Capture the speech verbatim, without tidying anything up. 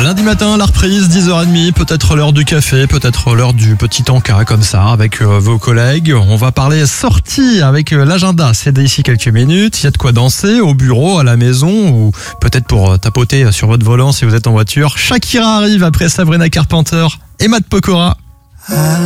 Lundi matin, la reprise, dix heures trente, peut-être l'heure du café, peut-être l'heure du petit encas comme ça, avec euh, vos collègues. On va parler sortie avec euh, l'agenda, c'est d'ici quelques minutes. Il y a de quoi danser au bureau, à la maison, ou peut-être pour euh, tapoter sur votre volant si vous êtes en voiture. Shakira arrive après Sabrina Carpenter et Matt Pokora.